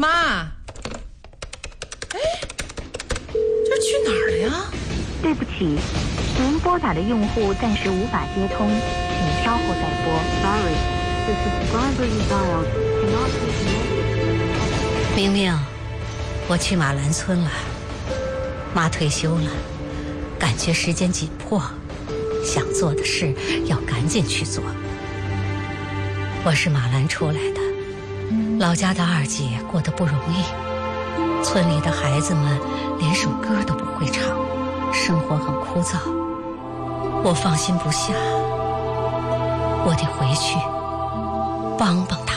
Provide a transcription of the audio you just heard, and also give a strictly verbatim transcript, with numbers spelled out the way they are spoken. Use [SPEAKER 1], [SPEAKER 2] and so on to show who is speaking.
[SPEAKER 1] 妈，哎，这去哪儿了呀？
[SPEAKER 2] 对不起，您拨打的用户暂时无法接通，请稍后再拨。Sorry, the subscriber you dialed cannot be connected.
[SPEAKER 3] 明明，我去马兰村了，妈退休了，感觉时间紧迫，想做的事要赶紧去做。我是马兰出来的，老家的二姐过得不容易，村里的孩子们连首歌都不会唱，生活很枯燥，我放心不下，我得回去帮帮他。